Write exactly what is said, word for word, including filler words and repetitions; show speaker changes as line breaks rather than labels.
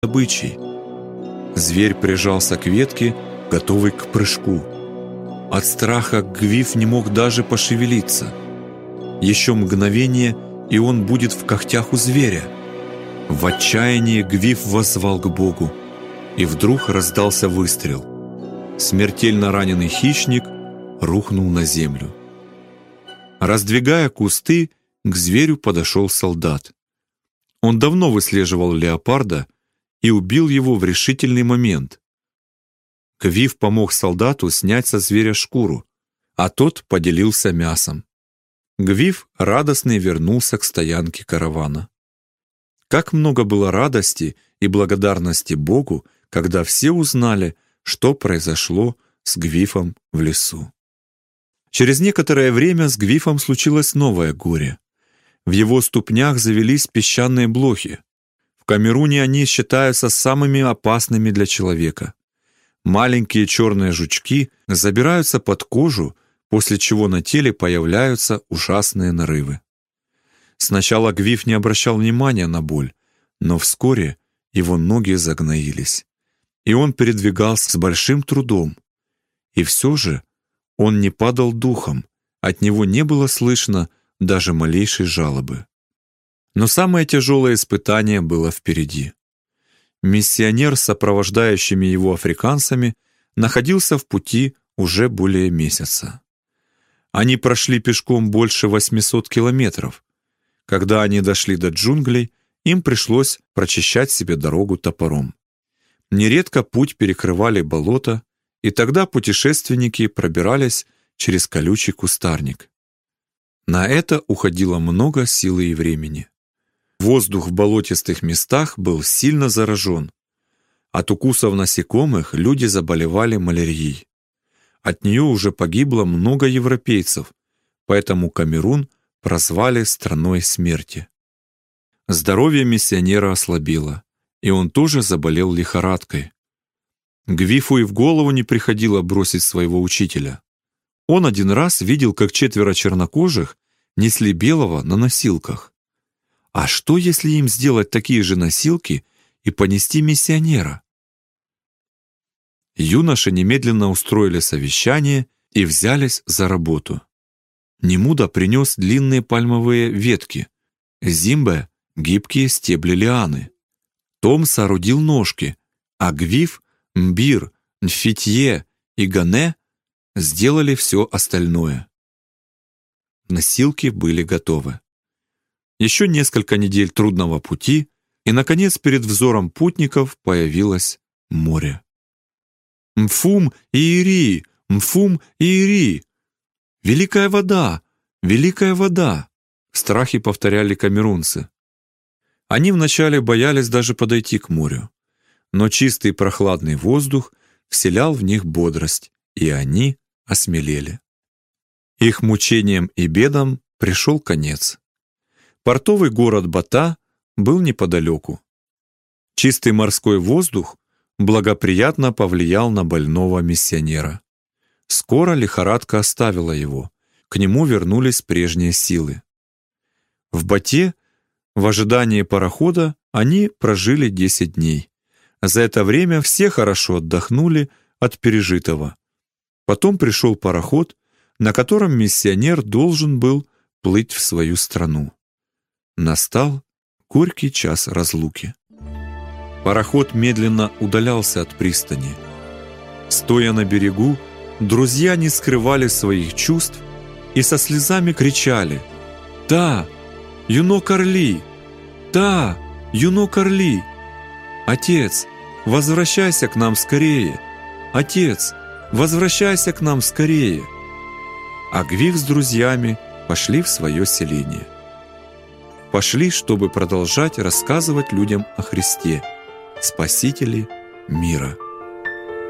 добычей. Зверь прижался к ветке, готовый к прыжку. От страха Гвиф не мог даже пошевелиться. Еще мгновение, и он будет в когтях у зверя. В отчаянии Гвиф воззвал к Богу, и вдруг раздался выстрел. Смертельно раненый хищник рухнул на землю. Раздвигая кусты, к зверю подошел солдат. Он давно выслеживал леопарда и убил его в решительный момент. Гвиф помог солдату снять со зверя шкуру, а тот поделился мясом. Гвиф радостный вернулся к стоянке каравана. Как много было радости и благодарности Богу, когда все узнали, что произошло с Гвифом в лесу. Через некоторое время с Гвифом случилось новое горе. В его ступнях завелись песчаные блохи. В Камеруне они считаются самыми опасными для человека. Маленькие черные жучки забираются под кожу, после чего на теле появляются ужасные нарывы. Сначала Гвиф не обращал внимания на боль, но вскоре его ноги загноились, и он передвигался с большим трудом. И все же он не падал духом, от него не было слышно даже малейшей жалобы. Но самое тяжелое испытание было впереди. Миссионер с сопровождающими его африканцами находился в пути уже более месяца. Они прошли пешком больше восьмисот километров. Когда они дошли до джунглей, им пришлось прочищать себе дорогу топором. Нередко путь перекрывали болота, и тогда путешественники пробирались через колючий кустарник. На это уходило много силы и времени. Воздух в болотистых местах был сильно заражен. От укусов насекомых люди заболевали малярией. От нее уже погибло много европейцев, поэтому Камерун прозвали страной смерти. Здоровье миссионера ослабело, и он тоже заболел лихорадкой. Гвифу и в голову не приходило бросить своего учителя. Он один раз видел, как четверо чернокожих несли белого на носилках. А что, если им сделать такие же носилки и понести миссионера? Юноши немедленно устроили совещание и взялись за работу. Немуда принес длинные пальмовые ветки, Зимбе — гибкие стебли лианы. Том соорудил ножки, а Гвиф, Мбир, Нфитье и Гане сделали все остальное. Носилки были готовы. Еще несколько недель трудного пути, и, наконец, перед взором путников появилось море. «Мфум Иири! Мфум Иири! Великая вода! Великая вода!» в страхе повторяли камерунцы. Они вначале боялись даже подойти к морю, но чистый прохладный воздух вселял в них бодрость, и они осмелели. Их мучениям и бедам пришел конец. Портовый город Бата был неподалеку. Чистый морской воздух благоприятно повлиял на больного миссионера. Скоро лихорадка оставила его, к нему вернулись прежние силы. В Бате, в ожидании парохода, они прожили десять дней. За это время все хорошо отдохнули от пережитого. Потом пришел пароход, на котором миссионер должен был плыть в свою страну. Настал горький час разлуки. Пароход медленно удалялся от пристани. Стоя на берегу, друзья не скрывали своих чувств и со слезами кричали: «Да, Юно Карли! Да, Юно Карли! Отец, возвращайся к нам скорее! Отец, возвращайся к нам скорее!» А Гвиф с друзьями пошли в свое селение. Пошли, чтобы продолжать рассказывать людям о Христе, Спасителе мира.